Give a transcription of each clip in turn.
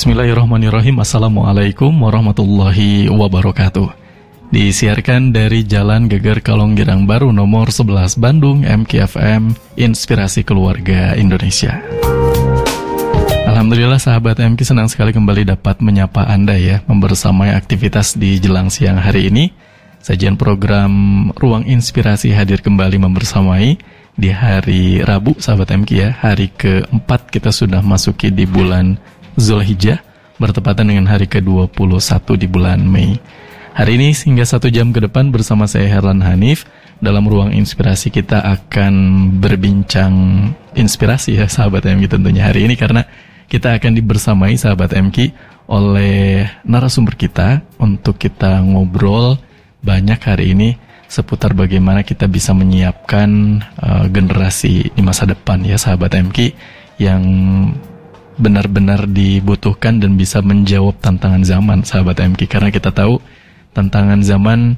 Bismillahirrahmanirrahim. Assalamualaikum warahmatullahi wabarakatuh. Disiarkan dari Jalan Geger Kalong Girang Baru nomor 11 Bandung, MKFM, Inspirasi Keluarga Indonesia. Alhamdulillah sahabat MK, senang sekali kembali dapat menyapa Anda ya, membersamai aktivitas di jelang siang hari ini. Sajian program Ruang Inspirasi hadir kembali membersamai di hari Rabu sahabat MK ya. Hari keempat kita sudah masuki di bulan Zulhijjah, bertepatan dengan hari ke-21 di bulan Mei. Hari ini hingga 1 jam ke depan bersama saya Herlan Hanif. Dalam Ruang Inspirasi kita akan berbincang inspirasi ya sahabat MK tentunya hari ini, karena kita akan dibersamai sahabat MK oleh narasumber kita untuk kita ngobrol banyak hari ini seputar bagaimana kita bisa menyiapkan generasi di masa depan ya sahabat MK yang benar-benar dibutuhkan dan bisa menjawab tantangan zaman sahabat MK, karena kita tahu tantangan zaman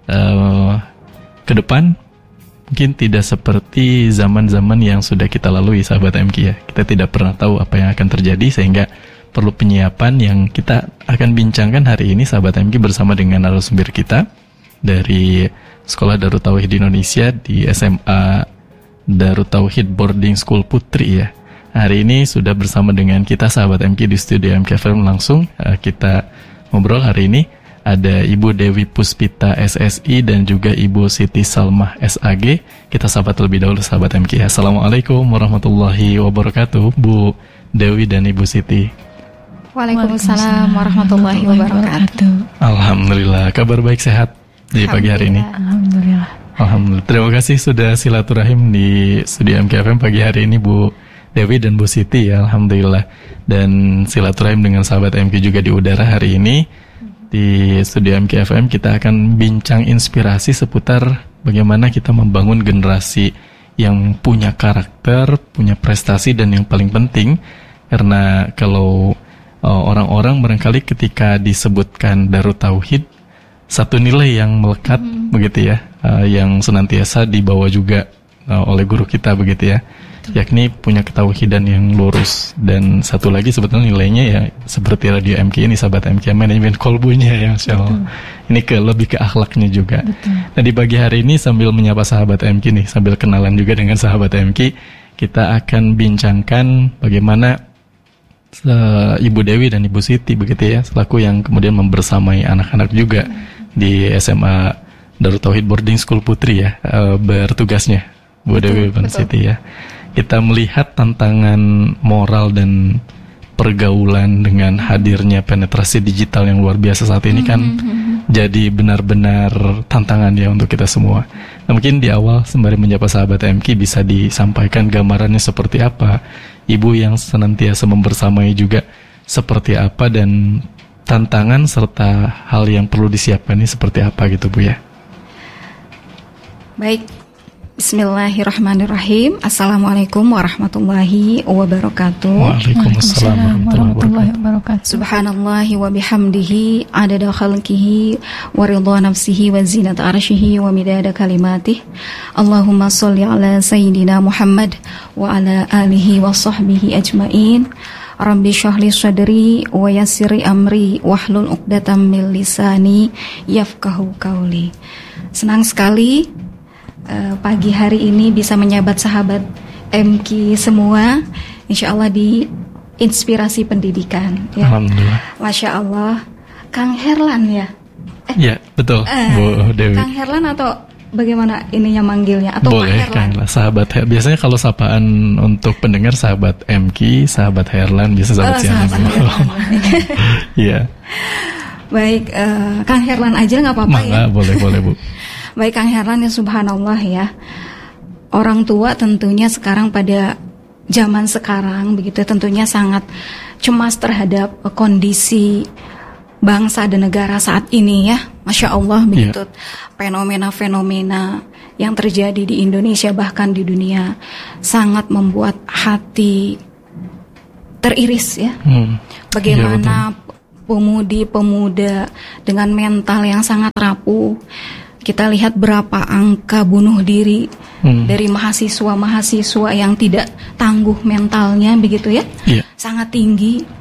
ke depan mungkin tidak seperti zaman-zaman yang sudah kita lalui sahabat MK ya. Kita tidak pernah tahu apa yang akan terjadi, sehingga perlu penyiapan yang kita akan bincangkan hari ini sahabat MK bersama dengan narasumber kita dari Sekolah Darut Tauhid Indonesia di SMA Darut Tauhid Boarding School Putri ya. Hari ini sudah bersama dengan kita sahabat MK di studio MKFM langsung. Kita ngobrol hari ini ada Ibu Dewi Puspita SSI dan juga Ibu Siti Salmah SAG. Kita sapa terlebih dahulu sahabat MK. Assalamualaikum warahmatullahi wabarakatuh Bu Dewi dan Ibu Siti. Waalaikumsalam warahmatullahi wabarakatuh. Alhamdulillah, kabar baik, sehat di pagi hari ini. Alhamdulillah. Terima kasih sudah silaturahim di studio MKFM pagi hari ini Bu Dewi dan Bu Siti ya, alhamdulillah. Dan silaturahim dengan sahabat MK juga di udara hari ini. Di studio MKFM kita akan bincang inspirasi seputar bagaimana kita membangun generasi yang punya karakter, punya prestasi, dan yang paling penting, karena kalau orang-orang barangkali ketika disebutkan Darut Tauhid, satu nilai yang melekat begitu ya, yang senantiasa dibawa juga oleh guru kita begitu ya, yakni punya ketauhidan yang lurus. Dan satu lagi sebetulnya nilainya ya seperti radio MK ini sahabat MK, manajemen kolbunya ya, Masya Allah. Ini lebih ke akhlaknya juga. Betul. Nah di pagi hari ini sambil menyapa sahabat MK nih, sambil kenalan juga dengan sahabat MK, kita akan bincangkan bagaimana Ibu Dewi dan Ibu Siti begitu ya, selaku yang kemudian membersamai anak-anak juga di SMA Darut Tauhid Boarding School Putri ya, bertugasnya Bu Dewi dan Siti ya. Kita melihat tantangan moral dan pergaulan dengan hadirnya penetrasi digital yang luar biasa saat ini kan jadi benar-benar tantangan ya untuk kita semua. Nah, mungkin di awal sembari menyapa sahabat MK bisa disampaikan gambarannya seperti apa, Ibu yang senantiasa membersamai juga seperti apa, dan tantangan serta hal yang perlu disiapkan ini seperti apa gitu Bu ya. Baik, Bismillahirrahmanirrahim. Assalamualaikum warahmatullahi wabarakatuh. Waalaikumsalam warahmatullahi wabarakatuh. Subhanallahi wa bihamdihi adada khalqihi wa ridha nafsihi wa zinata arsyihi wa midada kalimatih. Allahumma sholli ala sayyidina Muhammad wa ala alihi wa sahbihi ajmain. Rabbi syahli sadri wa yassiri amri wahlul 'uqdatam min lisani yafqahu qauli. Senang sekali pagi hari ini bisa menyabet sahabat MK semua, insya Allah di inspirasi pendidikan ya. Alhamdulillah. Masya Allah. Kang Herlan ya? Ya betul Bu Dewi. Kang Herlan atau bagaimana ininya manggilnya? Atau boleh Kang Herlan? Sahabat biasanya kalau sapaan untuk pendengar sahabat MK, sahabat Herlan, biasa sahabat siapa? Iya. Baik, Kang Herlan aja nggak apa-apa ya? Boleh Bu. Baik Kang Herlan ya, subhanallah ya. Orang tua tentunya sekarang pada zaman sekarang begitu tentunya sangat cemas terhadap kondisi bangsa dan negara saat ini ya. Masya Allah begitu. Fenomena-fenomena yang terjadi di Indonesia bahkan di dunia sangat membuat hati teriris ya. Bagaimana pemudi-pemuda dengan mental yang sangat rapuh. Kita lihat berapa angka bunuh diri dari mahasiswa-mahasiswa yang tidak tangguh mentalnya begitu ya, sangat tinggi.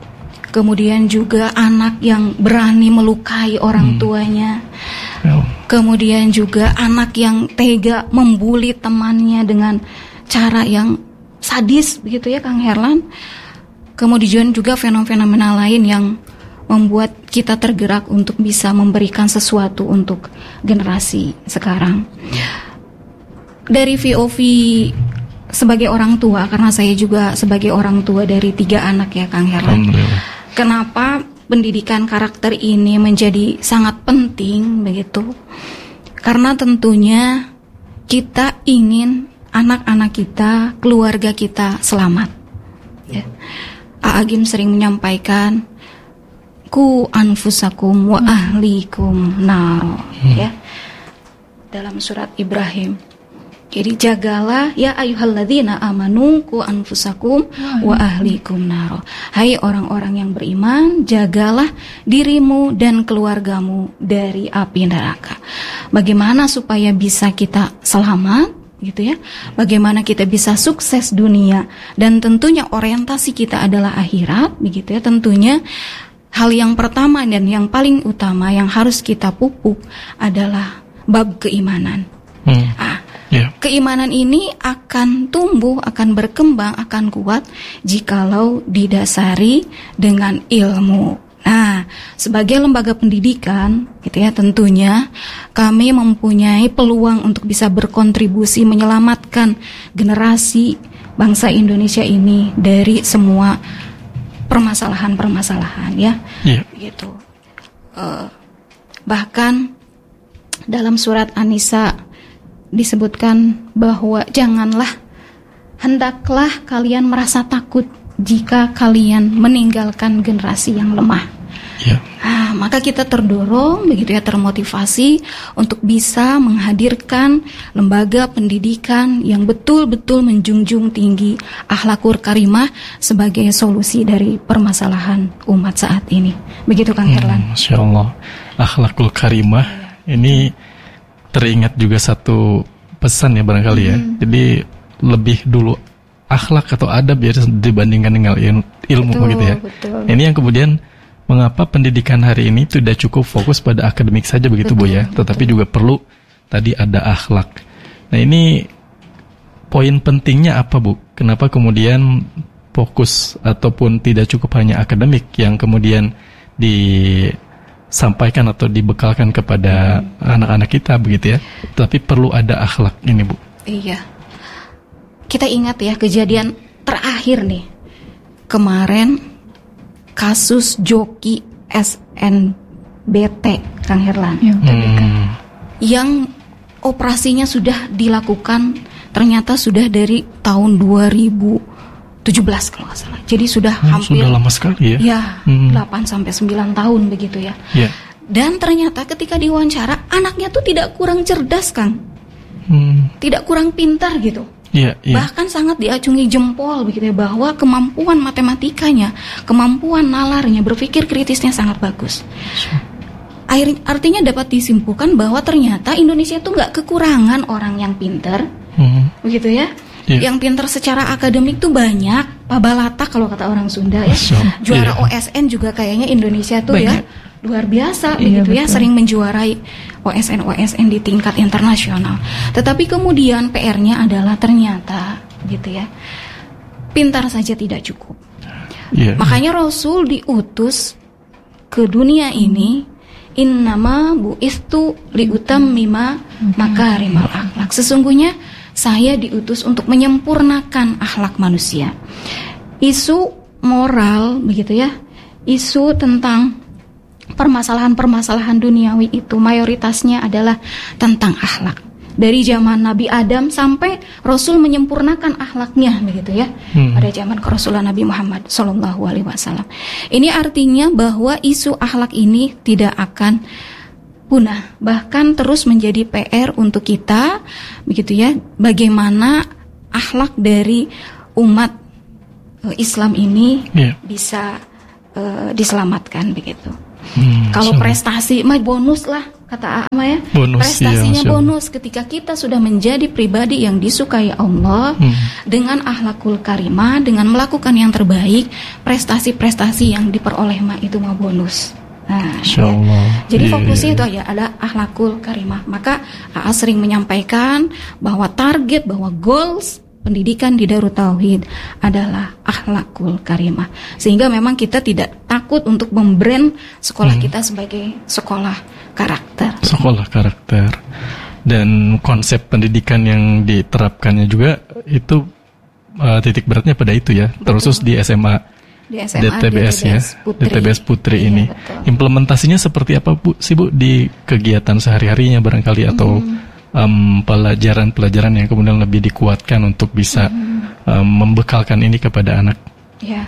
kemudian juga anak yang berani melukai orang tuanya, kemudian juga anak yang tega membuli temannya dengan cara yang sadis begitu ya Kang Herlan. Kemudian juga fenomena lain yang membuat kita tergerak untuk bisa memberikan sesuatu untuk generasi sekarang. Dari VOV sebagai orang tua, karena saya juga sebagai orang tua dari 3 anak ya Kang Herlan. Kenapa pendidikan karakter ini menjadi sangat penting begitu? Karena tentunya kita ingin anak-anak kita, keluarga kita selamat. Ya. Agim sering menyampaikan ku anfusakum wa ahlikum naro ya dalam surat Ibrahim. Jadi jagalah ya ayyuhalladzina amanu ku anfusakum wa ahlikum naro. Hai orang-orang yang beriman, jagalah dirimu dan keluargamu dari api neraka. Bagaimana supaya bisa kita selamat gitu ya? Bagaimana kita bisa sukses dunia dan tentunya orientasi kita adalah akhirat begitu ya. Tentunya hal yang pertama dan yang paling utama yang harus kita pupuk adalah bab keimanan. Keimanan ini akan tumbuh, akan berkembang, akan kuat jikalau didasari dengan ilmu. Nah, sebagai lembaga pendidikan, gitu ya, tentunya kami mempunyai peluang untuk bisa berkontribusi menyelamatkan generasi bangsa Indonesia ini dari semua permasalahan-permasalahan ya, gitu. Bahkan dalam surat An-Nisa disebutkan bahwa janganlah, hendaklah kalian merasa takut jika kalian meninggalkan generasi yang lemah. Maka kita terdorong begitu ya, termotivasi untuk bisa menghadirkan lembaga pendidikan yang betul-betul menjunjung tinggi akhlakul karimah sebagai solusi dari permasalahan umat saat ini. Begitu Kang Herlan. Masya Allah, akhlakul karimah ini teringat juga satu pesan ya barangkali ya. Jadi lebih dulu akhlak atau adab ya dibandingkan dengan ilmu begitu ya. Betul. Ini yang kemudian mengapa pendidikan hari ini tidak cukup fokus pada akademik saja begitu Bu ya, tetapi juga perlu tadi ada akhlak. Nah ini poin pentingnya apa Bu? Kenapa kemudian fokus ataupun tidak cukup hanya akademik yang kemudian disampaikan atau dibekalkan kepada anak-anak kita begitu ya, tapi perlu ada akhlak ini Bu? Iya. Kita ingat ya kejadian terakhir nih kemarin, kasus joki SNBT Kang Herlan, yang operasinya sudah dilakukan ternyata sudah dari tahun 2017 kalau nggak salah. Jadi sudah hampir sudah lama sekali ya. 8 sampai 9 tahun begitu ya. Dan ternyata ketika diwawancara anaknya tuh tidak kurang cerdas Kang, tidak kurang pintar gitu. Bahkan sangat diacungi jempol begitu ya, bahwa kemampuan matematikanya, kemampuan nalarnya, berpikir kritisnya sangat bagus. Artinya dapat disimpulkan bahwa ternyata Indonesia itu nggak kekurangan orang yang pintar, begitu ya. Yang pintar secara akademik tuh banyak, pabalata kalau kata orang Sunda ya. Juara OSN juga kayaknya Indonesia tuh banyak. Ya luar biasa begitu ya, sering menjuarai OSN di tingkat internasional. Tetapi kemudian PR-nya adalah ternyata gitu ya, pintar saja tidak cukup. Makanya Rasul diutus ke dunia ini, innama bu'istu liutammima makarimal akhlak. Sesungguhnya saya diutus untuk menyempurnakan akhlak manusia. Isu moral begitu ya, isu tentang permasalahan-permasalahan duniawi itu mayoritasnya adalah tentang akhlak. Dari zaman Nabi Adam sampai Rasul menyempurnakan akhlaknya begitu ya. Pada zaman kerasulan Nabi Muhammad SAW. Ini artinya bahwa isu akhlak ini tidak akan punah, bahkan terus menjadi PR untuk kita begitu ya. Bagaimana akhlak dari umat Islam ini bisa diselamatkan begitu. Kalau prestasi mah bonus lah kata apa ya? Bonus, prestasinya iya, bonus ketika kita sudah menjadi pribadi yang disukai Allah dengan akhlakul karimah, dengan melakukan yang terbaik, prestasi-prestasi yang diperoleh itu mah bonus. Nah, ya. Jadi fokusnya itu aja ada akhlakul karimah. Maka AA sering menyampaikan bahwa target, bahwa goals pendidikan di Darut Tauhid adalah akhlakul karimah. Sehingga memang kita tidak takut untuk membrand sekolah kita sebagai sekolah karakter. Sekolah karakter. Dan konsep pendidikan yang diterapkannya juga itu titik beratnya pada itu ya. Terus di SMA, DTBS ya, Putri. DTBS Putri ini. Betul. Implementasinya seperti apa Bu sih Bu di kegiatan sehari-harinya barangkali atau pelajaran-pelajaran yang kemudian lebih dikuatkan untuk bisa membekalkan ini kepada anak. Ya,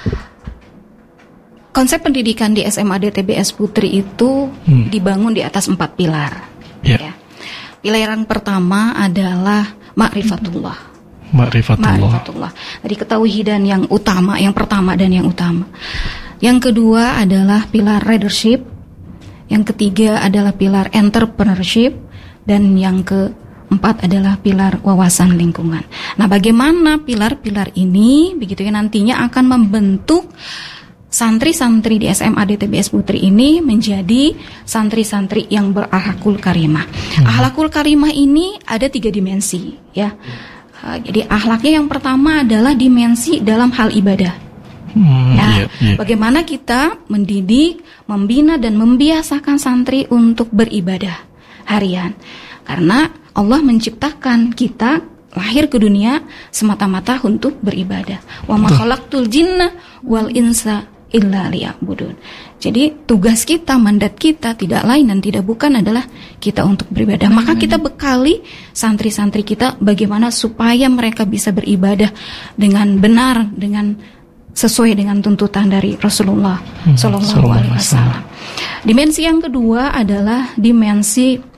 konsep pendidikan di SMA DTBS Putri itu dibangun di atas 4 pilar. Ya. Pilar yang pertama adalah ma'rifatullah. Dari ketauhidan yang utama, yang pertama dan yang utama. Yang kedua adalah pilar leadership. Yang ketiga adalah pilar entrepreneurship. Dan yang keempat adalah pilar wawasan lingkungan. Nah, bagaimana pilar-pilar ini begitu ya nantinya akan membentuk santri-santri di SMA DTBS Putri ini menjadi santri-santri yang berakhlakul karimah. Akhlakul karimah ini ada 3 dimensi ya. Jadi akhlaknya yang pertama adalah dimensi dalam hal ibadah. Bagaimana kita mendidik, membina dan membiasakan santri untuk beribadah harian. Karena Allah menciptakan kita lahir ke dunia semata-mata untuk beribadah. Wa ma khalaqtul jinna wal insa illa liya'budun. Jadi tugas kita, mandat kita tidak lain dan tidak bukan adalah kita untuk beribadah. Maka kita bekali santri-santri kita bagaimana supaya mereka bisa beribadah dengan benar, dengan sesuai dengan tuntutan dari Rasulullah Sallallahu Alaihi Wasallam. Dimensi yang kedua adalah dimensi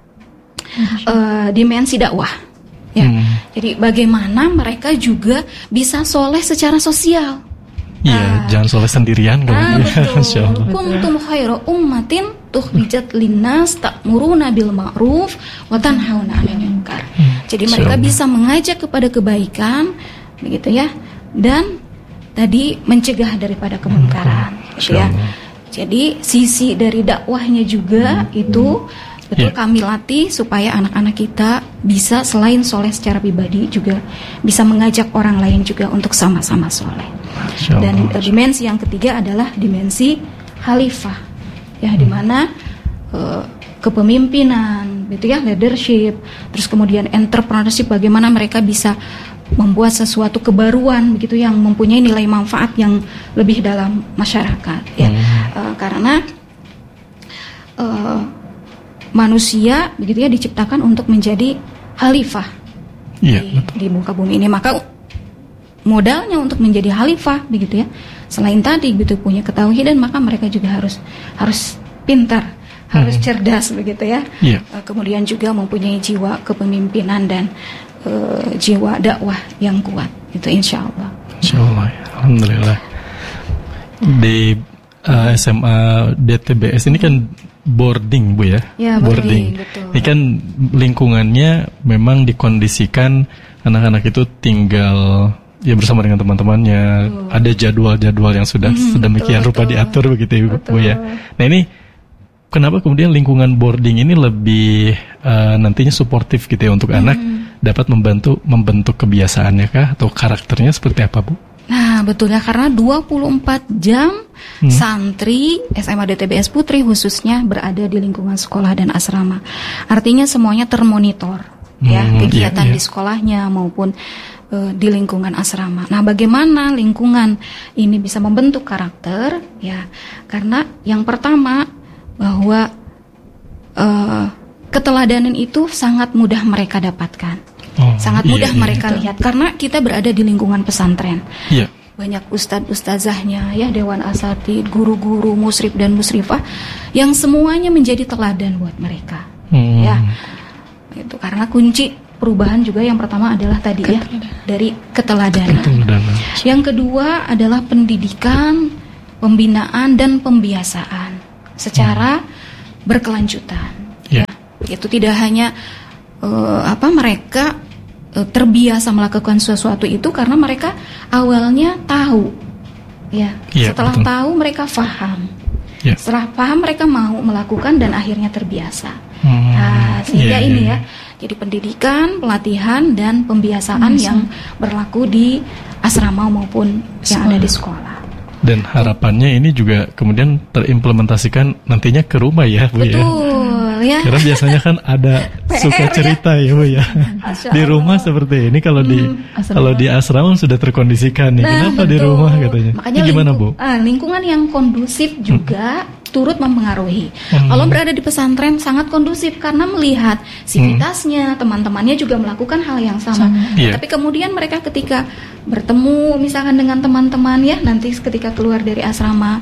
dakwah. Ya. Jadi bagaimana mereka juga bisa soleh secara sosial. Iya, jangan soleh sendirian. Betul. Kuntum khairu ummatin tukhrijat linnas ta'muruna bil ma'ruf wa tanhauna 'anil munkar. Jadi mereka bisa mengajak kepada kebaikan, begitu ya, dan tadi mencegah daripada kemungkaran, gitu ya. Jadi sisi dari dakwahnya juga itu betul kami latih supaya anak-anak kita bisa selain soleh secara pribadi juga bisa mengajak orang lain juga untuk sama-sama soleh. Dan dimensi yang ketiga adalah dimensi khalifah, ya, di mana kepemimpinan, gitu ya, leadership, terus kemudian entrepreneurship, bagaimana mereka bisa membuat sesuatu kebaruan begitu yang mempunyai nilai manfaat yang lebih dalam masyarakat, ya. Karena manusia begitu ya diciptakan untuk menjadi khalifah di muka bumi ini. Maka modalnya untuk menjadi khalifah begitu ya, selain tadi gitu punya ketauhidan, maka mereka juga harus pintar, harus cerdas begitu ya. Kemudian juga mempunyai jiwa kepemimpinan dan jiwa dakwah yang kuat. Itu insya Allah. Insya Allah, alhamdulillah. Di SMA DTBS ini kan boarding Bu ya, boarding. Betul. Ini kan lingkungannya memang dikondisikan anak-anak itu tinggal ya bersama dengan teman-temannya. Ada jadwal-jadwal yang sudah sedemikian rupa diatur begitu Bu ya. Nah ini kenapa kemudian lingkungan boarding ini lebih nantinya suportif gitu ya untuk anak dapat membentuk kebiasaannya kah atau karakternya seperti apa Bu? Nah betul ya, karena 24 jam santri SMA DTBS Putri khususnya berada di lingkungan sekolah dan asrama. Artinya semuanya termonitor ya, kegiatan di sekolahnya maupun di lingkungan asrama. Nah bagaimana lingkungan ini bisa membentuk karakter ya, karena yang pertama bahwa keteladanan itu sangat mudah mereka dapatkan. Sangat mudah mereka lihat karena kita berada di lingkungan pesantren. Banyak ustadz-ustazahnya ya, dewan asatid, guru-guru, musrif dan musrifah yang semuanya menjadi teladan buat mereka. Ya. Itu karena kunci perubahan juga yang pertama adalah tadi ya dari keteladanan. Yang kedua adalah pendidikan, pembinaan dan pembiasaan secara berkelanjutan. Itu tidak hanya mereka terbiasa melakukan sesuatu itu karena mereka awalnya tahu, ya. Setelah betul. Tahu mereka paham. Setelah paham mereka mau melakukan dan akhirnya terbiasa. Sehingga ini ya. Jadi pendidikan, pelatihan dan pembiasaan yang berlaku di asrama maupun yang ada di sekolah. Dan harapannya ini juga kemudian terimplementasikan nantinya ke rumah ya, Bu. Betul, ya. Karena biasanya kan ada suka cerita ya, Bu ya. Di rumah seperti ini kalau di asrama sudah terkondisikan nih. Kenapa di rumah katanya? Makanya gimana, Bu? Lingkungan yang kondusif juga turut mempengaruhi. Kalau berada di pesantren sangat kondusif karena melihat sivitasnya, teman-temannya juga melakukan hal yang sama. Tapi kemudian mereka ketika bertemu misalkan dengan teman-teman ya, nanti ketika keluar dari asrama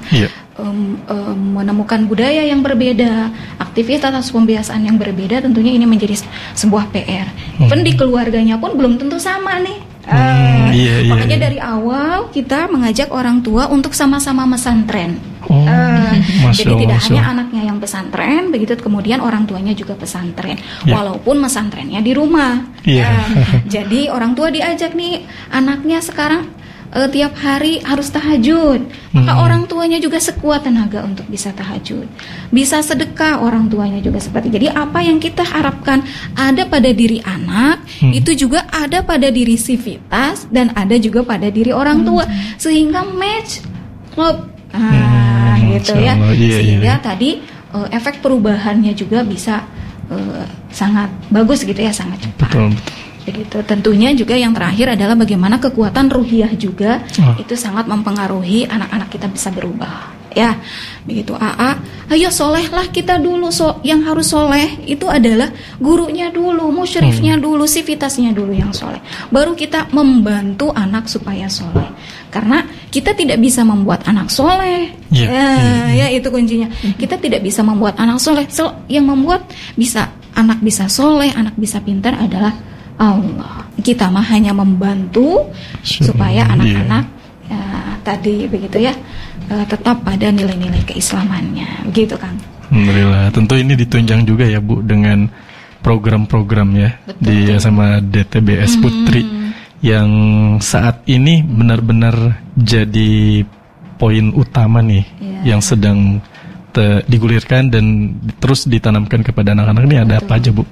menemukan budaya yang berbeda, aktivitas atau pembiasaan yang berbeda, tentunya ini menjadi sebuah PR. Even di keluarganya pun belum tentu sama nih. Makanya dari awal kita mengajak orang tua untuk sama-sama pesantren. Jadi tidak hanya anaknya yang pesantren, begitu kemudian orang tuanya juga pesantren, walaupun pesantrennya di rumah. Jadi orang tua diajak nih, anaknya sekarang tiap hari harus tahajud, maka orang tuanya juga sekuat tenaga untuk bisa tahajud, bisa sedekah orang tuanya juga seperti. Jadi apa yang kita harapkan ada pada diri anak, itu juga ada pada diri sivitas dan ada juga pada diri orang tua, sehingga match klop. Gitu ya. Sehingga tadi efek perubahannya juga bisa sangat bagus gitu ya, sangat cepat. Betul. Begitu. Tentunya juga yang terakhir adalah bagaimana kekuatan ruhiyah juga itu sangat mempengaruhi anak-anak kita bisa berubah. Ya, begitu. Ayo solehlah kita dulu. Yang harus soleh itu adalah gurunya dulu, musyrifnya dulu, sivitasnya dulu yang soleh. Baru kita membantu anak supaya soleh. Karena kita tidak bisa membuat anak soleh. Ya itu kuncinya. Kita tidak bisa membuat anak soleh. Yang membuat anak bisa soleh, anak bisa pintar adalah Allah. Kita mah hanya membantu supaya anak-anak tadi begitu ya, tetap pada nilai-nilai keislamannya, begitu kan? Alhamdulillah. Tentu ini ditunjang juga ya Bu dengan program-program ya. Betul, di SMA DTBS Putri yang saat ini benar-benar jadi poin utama nih yang sedang digulirkan dan terus ditanamkan kepada anak-anak ini. Ada apa aja Bu?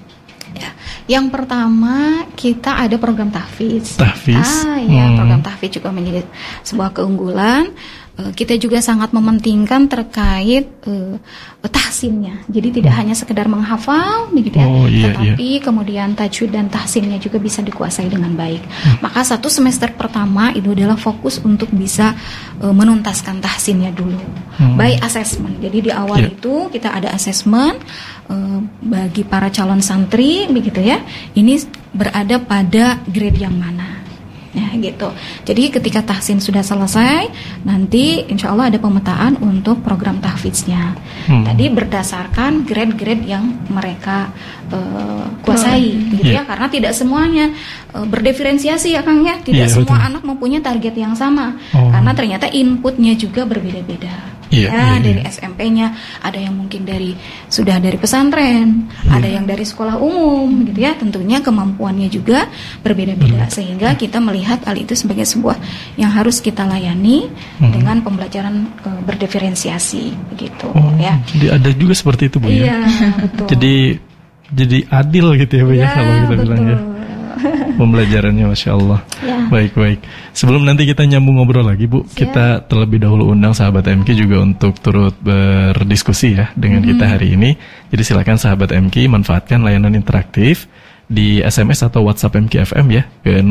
Yang pertama kita ada program tahfiz. Program tahfiz juga menjadi sebuah keunggulan. Kita juga sangat mementingkan terkait tahsinnya. Jadi tidak hanya sekedar menghafal begitu ya, tetapi kemudian tajwid dan tahsinnya juga bisa dikuasai dengan baik. Maka 1 semester pertama itu adalah fokus untuk bisa menuntaskan tahsinnya dulu. By assessment. Jadi di awal itu kita ada assessment bagi para calon santri begitu ya. Ini berada pada grade yang mana? Ya gitu. Jadi ketika tahsin sudah selesai, nanti insya Allah ada pemetaan untuk program tahfiznya. Tadi berdasarkan grade-grade yang mereka kuasai, gitu ya. Karena tidak semuanya berdiferensiasi ya Kang ya. Tidak semua anak mempunyai target yang sama. Karena ternyata inputnya juga berbeda-beda. Dari SMP-nya, ada yang mungkin sudah dari pesantren, ada yang dari sekolah umum, gitu ya. Tentunya kemampuannya juga berbeda-beda, sehingga kita melihat hal itu sebagai sebuah yang harus kita layani dengan pembelajaran berdiferensiasi, begitu. Ya. Jadi ada juga seperti itu Bu ya. Betul. Jadi adil gitu ya Bu ya, kalau kita bilang ya. Pembelajarannya Masya Allah. Baik. Sebelum nanti kita nyambung ngobrol lagi Bu, kita terlebih dahulu undang sahabat MQ juga untuk turut berdiskusi ya dengan kita hari ini. Jadi silakan sahabat MQ manfaatkan layanan interaktif di SMS atau WhatsApp MQ FM ya ke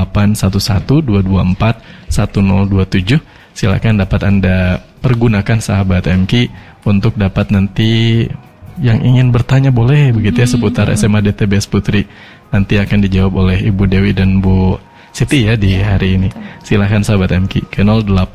0811-224-1027. Silakan dapat Anda pergunakan sahabat MQ untuk dapat nanti yang ingin bertanya boleh begitu ya seputar SMA DTBS Putri. Nanti akan dijawab oleh Ibu Dewi dan Bu Siti ya di hari ini. Silakan sahabat MQ ke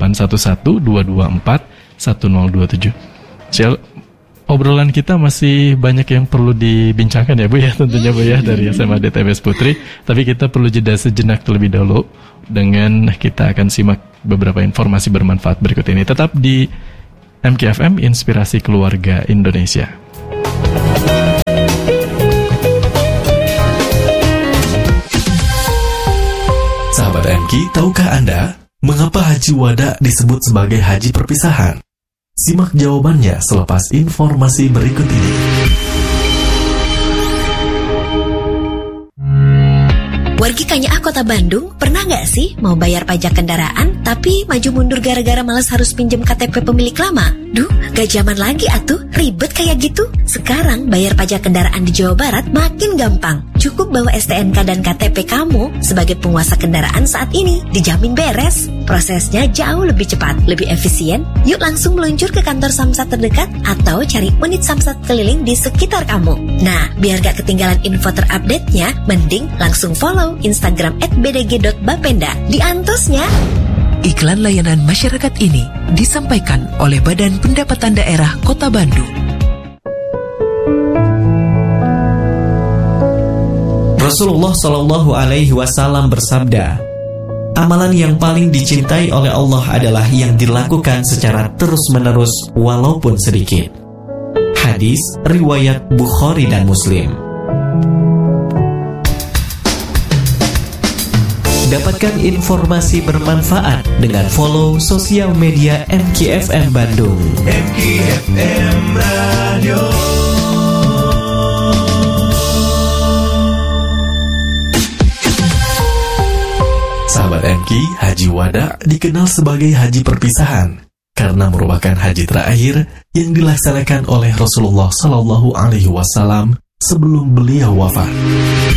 0811-224-1027. Obrolan kita masih banyak yang perlu dibincangkan ya Bu ya, tentunya Bu ya dari SMA DTBS Putri. Tapi kita perlu jeda sejenak terlebih dahulu dengan kita akan simak beberapa informasi bermanfaat berikut ini. Tetap di MQ FM, Inspirasi Keluarga Indonesia. MK, tahukah Anda mengapa Haji Wada disebut sebagai haji perpisahan? Simak jawabannya selepas informasi berikut ini. Wargi Kanyaah Kota Bandung, pernah nggak sih mau bayar pajak kendaraan tapi maju mundur gara-gara malas harus pinjem KTP pemilik lama? Duh, gak zaman lagi atuh, ribet kayak gitu. Sekarang bayar pajak kendaraan di Jawa Barat makin gampang. Cukup bawa STNK dan KTP kamu sebagai penguasa kendaraan saat ini, dijamin beres. Prosesnya jauh lebih cepat, lebih efisien. Yuk langsung meluncur ke kantor Samsat terdekat atau cari unit Samsat keliling di sekitar kamu. Nah, biar gak ketinggalan info terupdate-nya, mending langsung follow Instagram @bdg.bapenda. Diantosnya. Iklan layanan masyarakat ini disampaikan oleh Badan Pendapatan Daerah Kota Bandung. Rasulullah Shallallahu Alaihi Wasallam bersabda, amalan yang paling dicintai oleh Allah adalah yang dilakukan secara terus-menerus walaupun sedikit. Hadis riwayat Bukhari dan Muslim. Dapatkan informasi bermanfaat dengan follow sosial media MKFM Bandung. MKFM Radio. Sahabat MK, Haji Wada dikenal sebagai haji perpisahan karena merupakan haji terakhir yang dilaksanakan oleh Rasulullah Sallallahu Alaihi Wasallam sebelum beliau wafat.